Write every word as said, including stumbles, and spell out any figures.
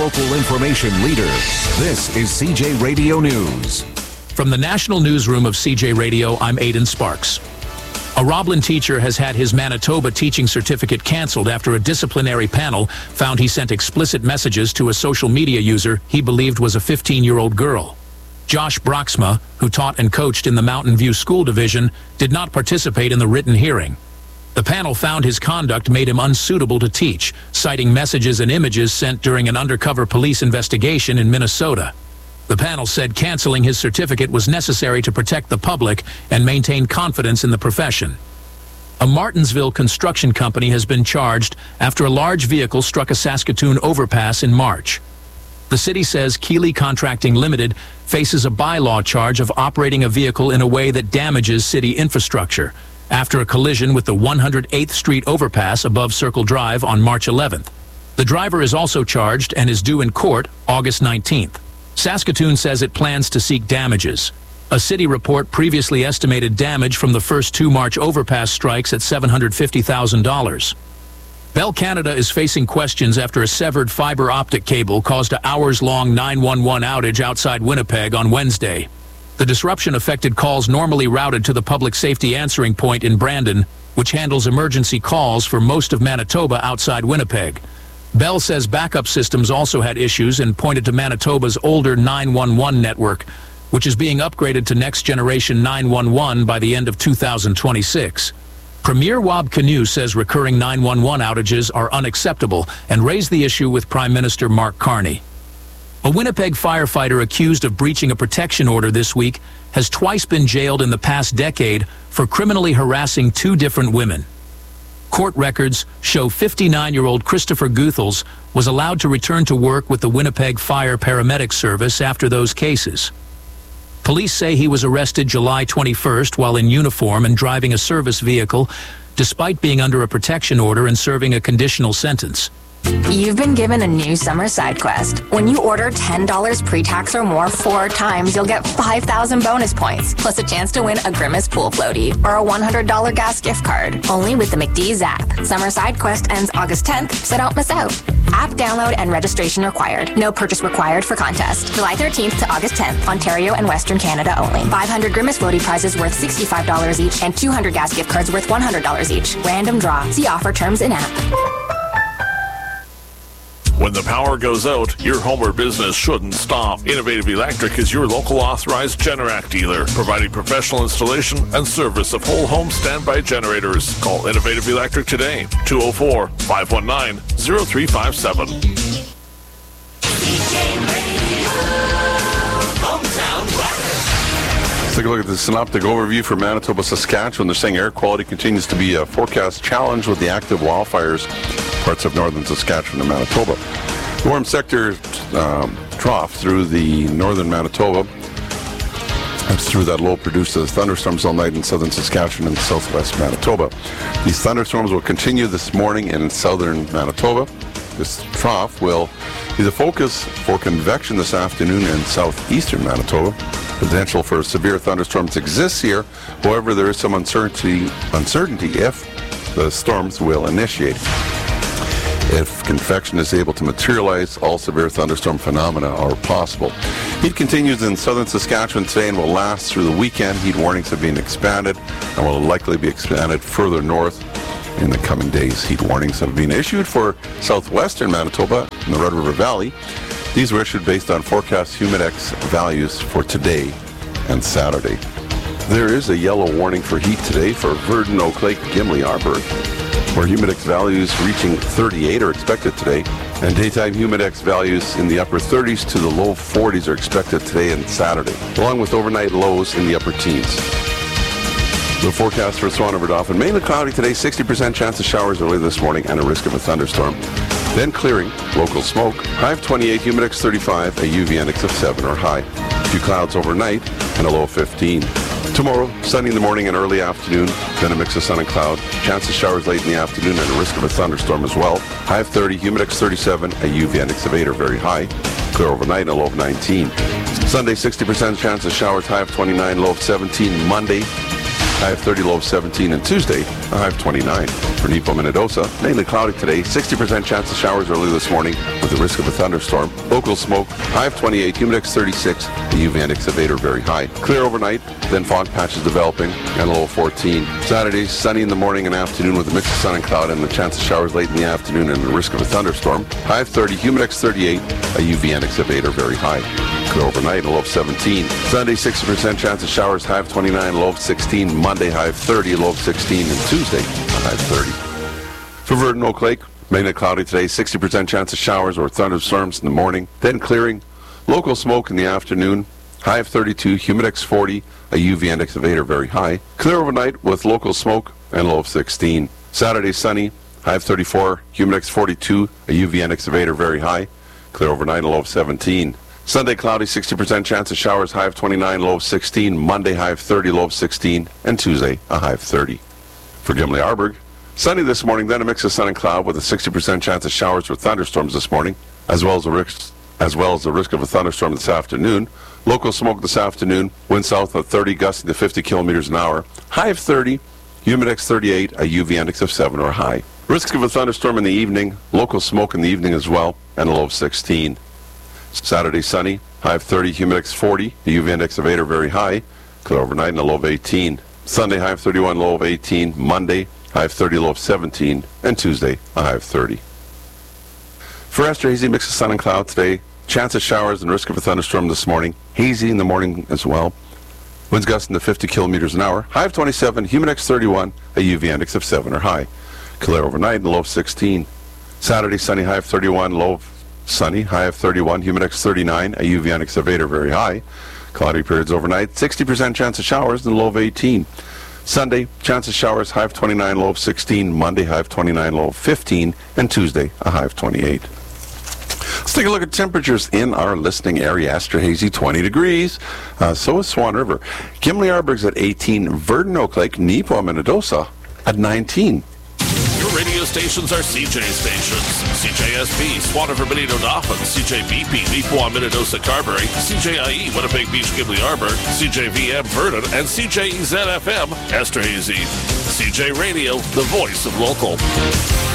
local information leader. This is C J Radio News. From the National Newsroom of C J Radio, I'm Aidan Sparks. A Roblin teacher has had his Manitoba teaching certificate canceled after a disciplinary panel found he sent explicit messages to a social media user he believed was a fifteen-year-old girl. Josh Broxma, who taught and coached in the Mountain View School Division, did not participate in the written hearing. The panel found his conduct made him unsuitable to teach, citing messages and images sent during an undercover police investigation in Minnesota. The panel said canceling his certificate was necessary to protect the public and maintain confidence in the profession. A Martinsville construction company has been charged after a large vehicle struck a Saskatoon overpass in March. The city says Keeley Contracting Limited faces a bylaw charge of operating a vehicle in a way that damages city infrastructure after a collision with the one hundred eighth Street overpass above Circle Drive on March eleventh. The driver is also charged and is due in court August nineteenth. Saskatoon says it plans to seek damages. A city report previously estimated damage from the first two March overpass strikes at seven hundred fifty thousand dollars. Bell Canada is facing questions after a severed fiber optic cable caused an hours-long nine one one outage outside Winnipeg on Wednesday. The disruption affected calls normally routed to the public safety answering point in Brandon, which handles emergency calls for most of Manitoba outside Winnipeg. Bell says backup systems also had issues and pointed to Manitoba's older nine one one network, which is being upgraded to next-generation nine one one by the end of two thousand twenty-six. Premier Wab Kinew says recurring nine one one outages are unacceptable and raised the issue with Prime Minister Mark Carney. A Winnipeg firefighter accused of breaching a protection order this week has twice been jailed in the past decade for criminally harassing two different women. Court records show fifty-nine-year-old Christopher Guthels was allowed to return to work with the Winnipeg Fire Paramedic Service after those cases. Police say he was arrested July twenty-first while in uniform and driving a service vehicle, despite being under a protection order and serving a conditional sentence. You've been given a new summer side quest. When you order ten dollars pre-tax or more four times, you'll get five thousand bonus points, plus a chance to win a Grimace pool floaty or a one hundred dollars gas gift card. Only with the McDee's app. Summer side quest ends August tenth, so don't miss out. App download and registration required. No purchase required for contest. July thirteenth to August tenth, Ontario and Western Canada only. five hundred Grimace floaty prizes worth sixty-five dollars each and two hundred gas gift cards worth one hundred dollars each. Random draw. See offer terms in app. When the power goes out, your home or business shouldn't stop. Innovative Electric is your local authorized Generac dealer, providing professional installation and service of whole home standby generators. Call Innovative Electric today, two oh four, five one nine, oh three five seven. Let's take a look at the synoptic overview for Manitoba, Saskatchewan. They're saying air quality continues to be a forecast challenge with the active wildfires parts of northern Saskatchewan and Manitoba. The warm sector um, trough through the northern Manitoba. That's through that low produced as thunderstorms all night in southern Saskatchewan and southwest Manitoba. These thunderstorms will continue this morning in southern Manitoba. This trough will be the focus for convection this afternoon in southeastern Manitoba. Potential for severe thunderstorms exists here. However, there is some uncertainty, uncertainty if the storms will initiate. If convection is able to materialize, all severe thunderstorm phenomena are possible. Heat continues in southern Saskatchewan today and will last through the weekend. Heat warnings have been expanded and will likely be expanded further north in the coming days. Heat warnings have been issued for southwestern Manitoba and the Red River Valley. These were issued based on forecast Humidex values for today and Saturday. There is a yellow warning for heat today for Virden, Oak Lake, Gimli, Arborg, where Humidex values reaching thirty-eight are expected today, and daytime Humidex values in the upper thirties to the low forties are expected today and Saturday, along with overnight lows in the upper teens. The forecast for Swan River Dauphin, mainly cloudy today, sixty percent chance of showers early this morning and a risk of a thunderstorm. Then clearing, local smoke, high of twenty-eight, Humidex thirty-five, a U V index of seven or high. A few clouds overnight and a low of fifteen. Tomorrow, sunny in the morning and early afternoon, then a mix of sun and cloud. Chance of showers late in the afternoon and a risk of a thunderstorm as well. High of thirty, Humidex thirty-seven, a U V index of eight or very high. Clear overnight and a low of nineteen. Sunday, sixty percent chance of showers, high of twenty-nine, low of seventeen. Monday, high of thirty, low of seventeen. And Tuesday, a high of twenty-nine. For Nepo, Minnedosa, mainly cloudy today. sixty percent chance of showers early this morning with the risk of a thunderstorm. Local smoke, high of twenty-eight, humidex thirty-six. The U V index of eight are very high. Clear overnight, then fog patches developing, and a low of fourteen. Saturday, sunny in the morning and afternoon with a mix of sun and cloud and the chance of showers late in the afternoon and the risk of a thunderstorm. High of thirty, humidex thirty-eight. A U V index of eight are very high. Clear overnight, a low of seventeen. Sunday, sixty percent chance of showers, high of twenty-nine, low of sixteen. Monday, high of thirty, low of sixteen. And Tuesday, a high of thirty. For Verdon Oak Lake, mainly cloudy today, sixty percent chance of showers or thunderstorms in the morning, then clearing. Local smoke in the afternoon, high of thirty-two, humidex forty, a U V index of eight are very high. Clear overnight with local smoke and low of sixteen. Saturday, sunny, high of thirty-four, humidex forty-two, a U V index of eight are very high. Clear overnight, a low of seventeen. Sunday, cloudy, sixty percent chance of showers, high of twenty-nine, low of sixteen. Monday, high of thirty, low of sixteen. And Tuesday, a high of thirty. For Gimli-Arburg, sunny this morning, then a mix of sun and cloud with a sixty percent chance of showers or thunderstorms this morning, as well as a risk, as well as the risk of a thunderstorm this afternoon. Local smoke this afternoon, wind south of thirty, gusting to fifty kilometers an hour. High of thirty, humidex thirty-eight, a U V index of seven or high. Risk of a thunderstorm in the evening, local smoke in the evening as well, and a low of sixteen. Saturday, sunny, high of thirty, humidex forty, the U V index of eight are very high. Clear overnight and a low of eighteen. Sunday, high of thirty-one, low of eighteen. Monday, high of thirty, low of seventeen. And Tuesday, a high of thirty. For Esther, hazy mix of sun and cloud today. Chance of showers and risk of a thunderstorm this morning. Hazy in the morning as well. Winds gusting to fifty kilometers an hour. High of twenty-seven, humidex thirty-one, a U V index of seven or high. Clear overnight and low of sixteen. Saturday, sunny, high of thirty-one, low of sunny, high of thirty-one, humidex thirty-nine, a U V index of eight are very high. Cloudy periods overnight, sixty percent chance of showers and a low of eighteen. Sunday, chance of showers, high of twenty-nine, low of sixteen. Monday, high of twenty-nine, low of fifteen. And Tuesday, a high of twenty-eight. Let's take a look at temperatures in our listening area. Esterhazy, twenty degrees. Uh, so is Swan River. Gimli-Arburg's at eighteen. Verdon Oak Lake, Nepo, Minnedosa at nineteen. Your radio stations are C J stations. C J S B, Swan River, Benito, Dauphin. C J B P, Nepo, Minnedosa, Carberry. C J I E, Winnipeg Beach, Gimli-Arburg. C J V M, Verdon. And C J E Z F M, Esterhazy. C J Radio, the voice of local.